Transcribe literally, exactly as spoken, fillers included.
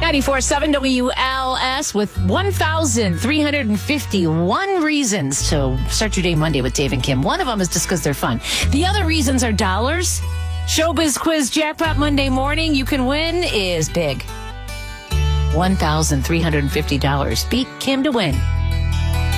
ninety-four point seven W L S with one thousand three hundred fifty-one reasons to start your day Monday with Dave and Kim. One of them is just because they're fun. The other reasons are dollars. Showbiz Quiz Jackpot Monday morning. You can win is big. one thousand three hundred fifty dollars. Beat Kim to win.